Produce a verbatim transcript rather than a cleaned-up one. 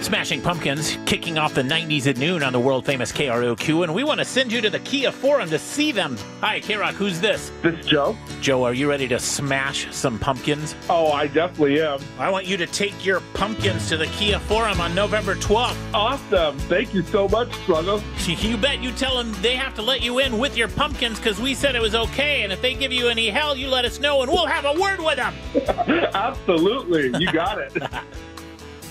Smashing Pumpkins, kicking off the nineties at noon on the world-famous K R O Q, and we want to send you to the Kia Forum to see them. Hi, K-Rock, who's this? This is Joe. Joe, are you ready to smash some pumpkins? Oh, I definitely am. I want you to take your pumpkins to the Kia Forum on November twelfth. Awesome. Thank you so much, Struggle. You bet. You tell them they have to let you in with your pumpkins because we said it was okay, and if they give you any hell, you let us know, and we'll have a word with them. Absolutely. You got it.